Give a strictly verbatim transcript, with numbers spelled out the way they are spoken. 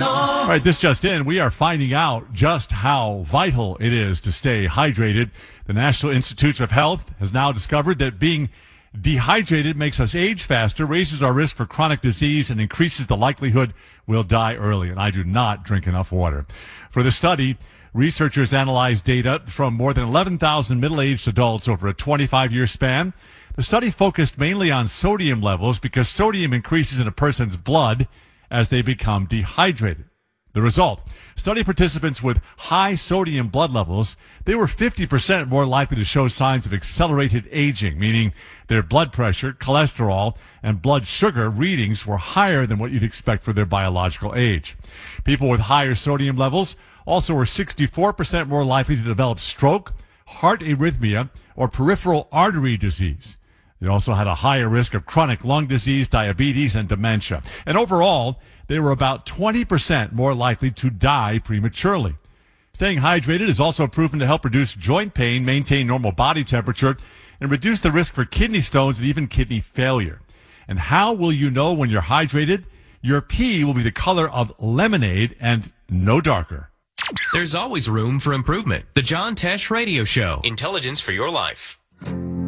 All right, this just in. We are finding out just how vital it is to stay hydrated. The National Institutes of Health has now discovered that being dehydrated makes us age faster, raises our risk for chronic disease, and increases the likelihood we'll die early. And I do not drink enough water. For the study, researchers analyzed data from more than eleven thousand middle-aged adults over a twenty-five year span. The study focused mainly on sodium levels because sodium increases in a person's blood as they become dehydrated. The result, study participants with high sodium blood levels, they were fifty percent more likely to show signs of accelerated aging, meaning their blood pressure, cholesterol, and blood sugar readings were higher than what you'd expect for their biological age. People with higher sodium levels also were sixty-four percent more likely to develop stroke, heart arrhythmia, or peripheral artery disease. They also had a higher risk of chronic lung disease, diabetes, and dementia. And overall, they were about twenty percent more likely to die prematurely. Staying hydrated is also proven to help reduce joint pain, maintain normal body temperature, and reduce the risk for kidney stones and even kidney failure. And how will you know when you're hydrated? Your pee will be the color of lemonade and no darker. There's always room for improvement. The John Tesh Radio Show. Intelligence for your life.